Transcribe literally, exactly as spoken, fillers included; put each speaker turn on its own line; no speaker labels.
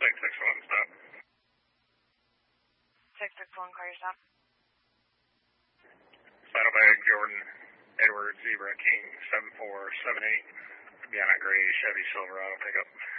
six six one, stop.
six six one, call your stop.
Saddlebag, Jordan, Edward, Zebra, King, seven four seven eight. Be on a gray Chevy Silverado pickup.